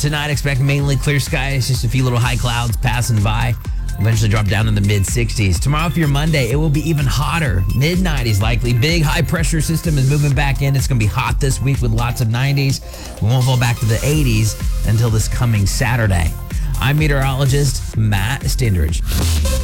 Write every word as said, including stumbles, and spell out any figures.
Tonight, expect mainly clear skies, just a few little high clouds passing by. Eventually drop down in the mid sixties. Tomorrow for your Monday, it will be even hotter. mid nineties likely. Big high pressure system is moving back in. It's going to be hot this week with lots of nineties. We won't fall back to the eighties until this coming Saturday. I'm meteorologist Matt Stindridge.